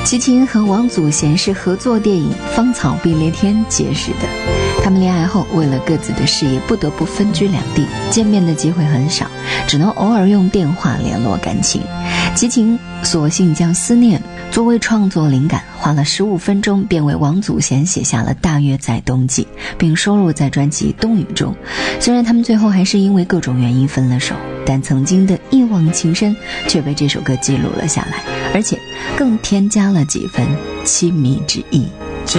齐秦和王祖贤是合作电影《芳草碧连天》结识的，他们恋爱后为了各自的事业不得不分居两地，见面的机会很少，只能偶尔用电话联络感情。齐秦索性将思念作为创作灵感，花了15分钟便为王祖贤写下了《大约在冬季》，并收录在专辑《冬雨》中。虽然他们最后还是因为各种原因分了手，但曾经的一往情深却被这首歌记录了下来，而且更添加了几分亲密之意。